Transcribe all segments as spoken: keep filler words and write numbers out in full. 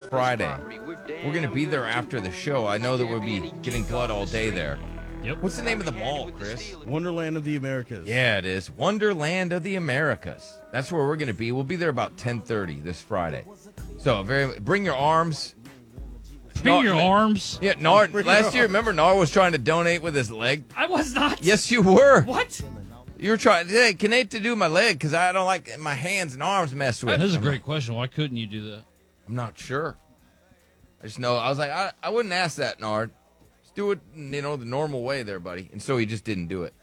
Friday. We're going to be there after the show. I know that we'll be getting blood all day there. Yep. What's the name of the mall, Chris? Wonderland of the Americas. Yeah, it is. Wonderland of the Americas. That's where we're going to be. We'll be there about ten thirty this Friday. So very, bring your arms. Bring your Nar- arms. Yeah, Nard. Bring Last your year, remember Nard was trying to donate with his leg? I was not. Yes, you were. What? You were trying. Hey, can they to do my leg? Because I don't like my hands and arms messed with. That is a great question. Why couldn't you do that? I'm not sure. I just know. I was like, I, I wouldn't ask that, Nard. Just do it, you know, the normal way there, buddy. And so he just didn't do it.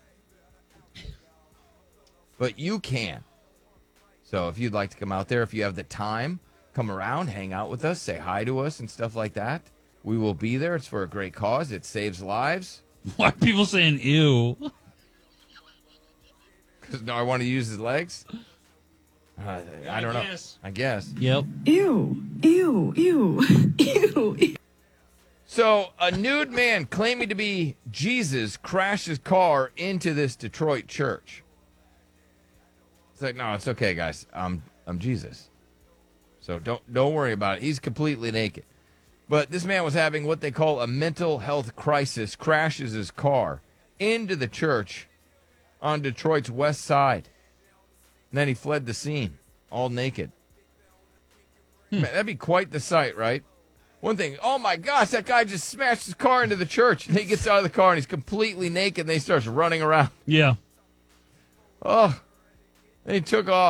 But you can. So if you'd like to come out there, if you have the time, come around, hang out with us, say hi to us and stuff like that. We will be there. It's for a great cause. It saves lives. Why are people saying ew? Because Nard want to use his legs? Uh, I don't know. guess. I guess. Yep. Ew, ew, ew, ew, ew. So, a nude man claiming to be Jesus crashed his car into this Detroit church. It's like, no, it's okay, guys. I'm I'm Jesus. So don't don't worry about it. He's completely naked. But this man was having what they call a mental health crisis, crashes his car into the church on Detroit's west side. And then he fled the scene, all naked. Man, that'd be quite the sight, right? One thing, oh my gosh, that guy just smashed his car into the church. And he gets out of the car and he's completely naked and then he starts running around. Yeah. Oh, and he took off.